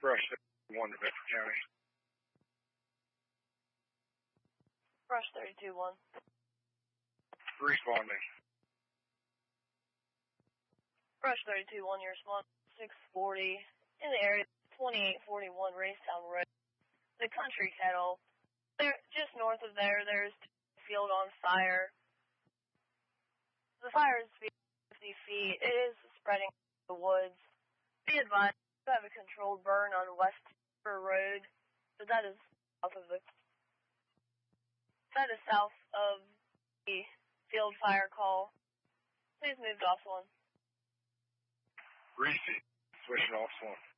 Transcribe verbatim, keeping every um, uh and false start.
Brush thirty-one to Bedford County. Brush thirty-two one. Responding. Brush thirty-two one, your response six forty in the area twenty-eight forty-one Racetown Road. The country kettle. There, just north of there, there's a field on fire. The fire is fifty feet. It is spreading the woods. Be advised, you have a controlled burn on West Timber Road, but that is south of the that is south of the field fire call. Please move to Office one. Reese, switching Office one.